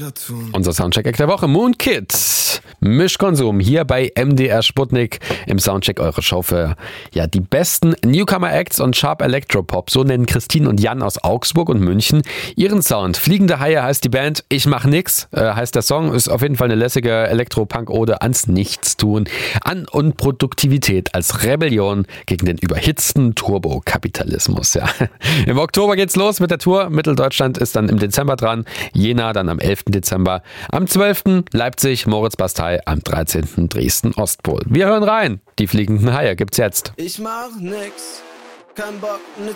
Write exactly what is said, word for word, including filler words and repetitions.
wieder tun? Unser Soundcheck der Woche, Moon Kid. Mischkonsum hier bei M D R Sputnik im Soundcheck, eure Show für ja, die besten Newcomer-Acts und Sharp Electropop. So nennen Christine und Jan aus Augsburg und München ihren Sound. Fliegende Haie heißt die Band, Ich mach nix, äh, heißt der Song. Ist auf jeden Fall eine lässige Elektropunk-Ode ans Nichtstun, an Unproduktivität als Rebellion gegen den überhitzten Turbokapitalismus. Ja. Im Oktober geht's los mit der Tour. Mitteldeutschland ist dann im Dezember dran. Jena dann am elften Dezember. Am zwölften Leipzig, Moritz-Bastei, am dreizehnten Dresden Ostpol. Wir hören rein. Die fliegenden Haie gibt's jetzt. Ich mach nix, kein Bock, ne